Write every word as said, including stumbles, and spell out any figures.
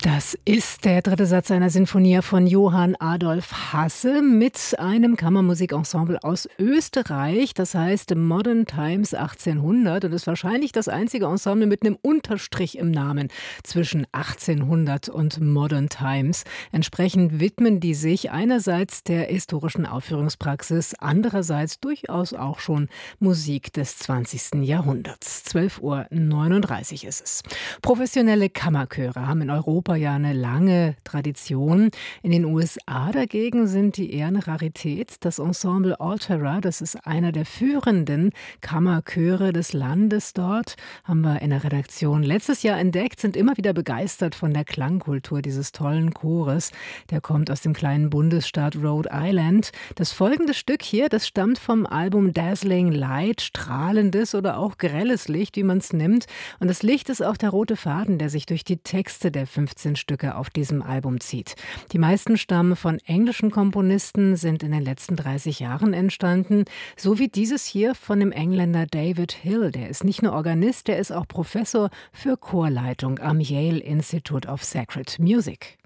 Das ist der dritte Satz einer Sinfonie von Johann Adolf Hasse mit einem Kammermusikensemble aus Österreich, das heißt Modern Times achtzehnhundert, und ist wahrscheinlich das einzige Ensemble mit einem Unterstrich im Namen zwischen achtzehnhundert und Modern Times. Entsprechend widmen die sich einerseits der historischen Aufführungspraxis, andererseits durchaus auch schon Musik des zwanzigsten Jahrhunderts. zwölf Uhr neununddreißig ist es. Professionelle Kammerchöre haben in Europa ja eine lange Tradition. In den U S A dagegen sind die eher eine Rarität. Das Ensemble Altera, das ist einer der führenden Kammerchöre des Landes dort, haben wir in der Redaktion letztes Jahr entdeckt, sind immer wieder begeistert von der Klangkultur dieses tollen Chores. Der kommt aus dem kleinen Bundesstaat Rhode Island. Das folgende Stück hier, das stammt vom Album Dazzling Light, strahlendes oder auch grelles Licht, wie man es nimmt. Und das Licht ist auch der rote Faden, der sich durch die Texte der fünfzehn Stücke auf diesem Album zieht. Die meisten stammen von englischen Komponisten, sind in den letzten dreißig Jahren entstanden, so wie dieses hier von dem Engländer David Hill. Der ist nicht nur Organist, der ist auch Professor für Chorleitung am Yale Institute of Sacred Music.